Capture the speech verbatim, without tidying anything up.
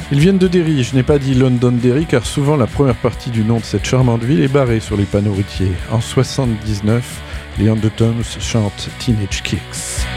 Ils viennent de Derry, je n'ai pas dit Londonderry car souvent la première partie du nom de cette charmante ville est barrée sur les panneaux routiers. En soixante-dix-neuf, les Undertones chantent Teenage Kicks.